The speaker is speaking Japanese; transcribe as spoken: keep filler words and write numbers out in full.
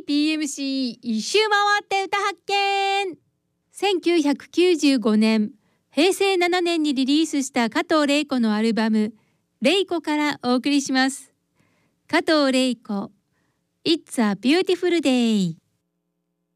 ピーエムシー 一周回って歌発見。せんきゅうひゃくきゅうじゅうごねん、へいせいななねんにリリースした加藤玲子のアルバムレイコからお送りします。加藤玲子 It's a Beautiful Day。